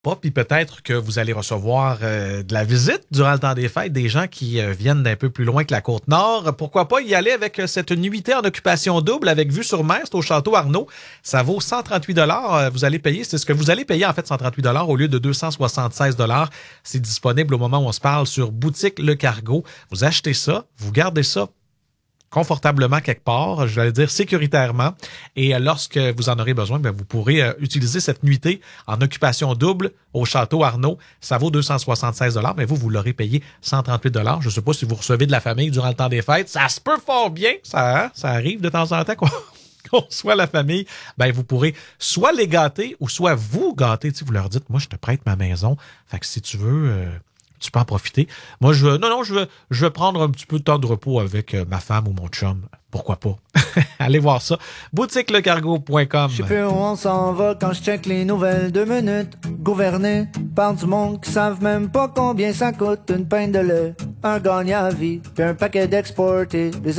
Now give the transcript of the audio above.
pas, puis peut-être que vous allez recevoir de la visite durant le temps des fêtes, des gens qui viennent d'un peu plus loin que la Côte-Nord. Pourquoi pas y aller avec cette nuitée en occupation double avec vue sur mer, c'est au Château Arnaud. Ça vaut 138 $. Vous allez payer, c'est ce que vous allez payer en fait, 138 $ au lieu de 276 $. C'est disponible au moment où on se parle sur Boutique Le Cargo. Vous achetez ça, vous gardez ça confortablement quelque part, je vais dire sécuritairement. Et lorsque vous en aurez besoin, vous pourrez utiliser cette nuitée en occupation double au Château Arnaud. Ça vaut 276 $, mais vous l'aurez payé 138 $. Je ne sais pas si vous recevez de la famille durant le temps des fêtes. Ça se peut fort bien. Ça arrive de temps en temps qu'on soit la famille. Vous pourrez soit les gâter ou soit vous gâter. Si vous leur dites, moi, je te prête ma maison. Fait que si tu veux... tu peux en profiter. Moi, je veux prendre un petit peu de temps de repos avec ma femme ou mon chum. Pourquoi pas? Allez voir ça. boutiquelecargo.com. Je sais plus où on s'en va quand je check les nouvelles 2 minutes. Gouverné par du monde qui savent même pas combien ça coûte une pinte de lait. Un gagnant à vie, puis un paquet d'exportés. Des